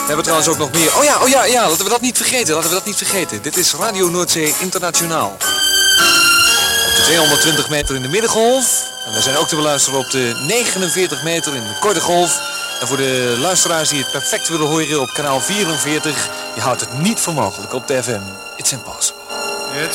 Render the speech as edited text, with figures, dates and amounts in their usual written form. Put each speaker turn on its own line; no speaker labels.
hebben trouwens ook nog meer. Oh ja, laten we dat niet vergeten. Dit is Radio Noordzee Internationaal. Op de 220 meter in de middengolf. En we zijn ook te beluisteren op de 49 meter in de korte golf. En voor de luisteraars die het perfect willen horen op kanaal 44, je houdt het niet voor mogelijk op de FM. It's impossible.